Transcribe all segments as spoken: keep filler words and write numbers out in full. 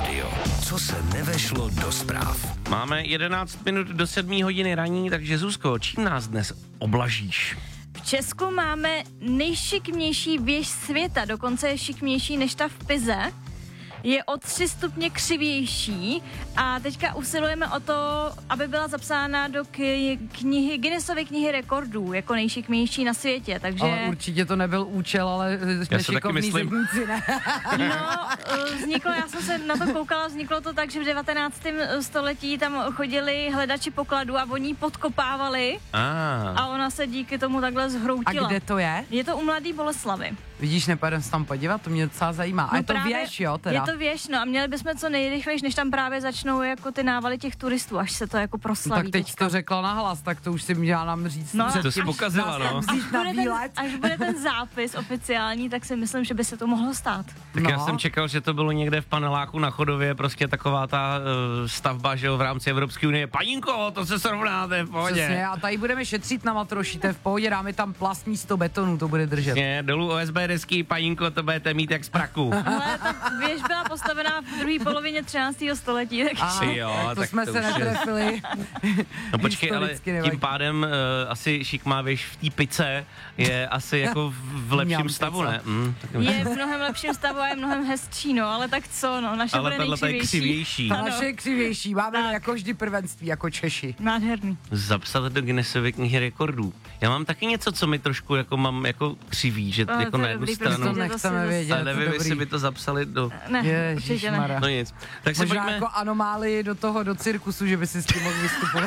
rádio. Co se nevešlo do zpráv. Máme jedenáct minut do sedmé hodiny raní, takže Zuzko, čím nás dnes oblažíš? V Česku máme nejšikmější věž světa, dokonce je šikmější než ta v Pize. Je o tři stupně křivější a teďka usilujeme o to, aby byla zapsána do k- knihy, Guinnessovy knihy rekordů, jako nejšikmější na světě, takže... Ale určitě to nebyl účel, ale nešikovní zedníci, ne? No, vzniklo, já jsem se na to koukala, vzniklo to tak, že v devatenáctém století tam chodili hledači pokladů a oni ji podkopávali ah. a ona se díky tomu takhle zhroutila. A kde to je? Je to u Mladý Boleslavy. Vidíš, nepojedem se tam podívat, to mě docela zajímá. A No je to právě, věž, jo, teda? Je to věž, no a měli bychom co nejrychleji, než tam právě začnou jako ty návaly těch turistů, až se to jako proslaví. No, tak teď teďka. to řekla nahlas, tak to už si měla nám říct. No, to jsi pokazila, no. Až bude, ten, až bude ten zápis oficiální, tak si myslím, že by se to mohlo stát. Tak no. já jsem čekal, že to bylo někde v paneláku na Chodově, prostě taková ta uh, stavba, že jo, v rámci Evropské unie. Panínko, to se srovnáte, v pohodě. Přesně, a tady budeme šetřit na matroši, to je v pohodě, dáme tam plast místo betonu, to bude držet. Přesně, dolů O S B desky, panínko, to budete mít jak z praku. Ale ta věž byla postavená v druhé polovině třináctého století, takže... Aha, jo, tak to tak jsme to se už je- netrefili. No počkej, ale Historicky nevadí. tím pádem uh, asi šikmá věž v té pice je asi jako v, v lepším Mňam stavu, pica. ne? Mm, tak Je v mnohem lepším stavu a je mnohem hezčí, no, ale tak co, no, naše ale bude tahle je nejkřivější. křivější. Ta Ano. naše je křivější, máme Tak. jako vždy prvenství, jako Češi. Nádherný. Zapsat do Guinnessovy knihy rekordů. Já mám taky něco, co mi trošku jako mám jako křiví, že Ale jako to na je jednu dobrý, stranu. To protože nechceme zase- vědět. Ale nevím, dobrý. jestli by to zapsali do... Ne, určitě ne. Ježišmarja. No nic. Tak se Možná pojďme... jako anomálii do toho, do cirkusu, že by si s tím mohl vystupovat.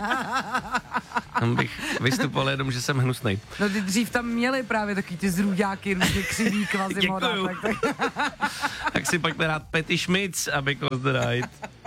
Tam bych vystupoval jenom, že jsem hnusnej. No ty dřív tam měli právě taky ty zrůďáky, různě křivý kvazimoda. Děkuju. Tak, tak. Tak si pojďme rád Petty Schmitz, aby Close the Night.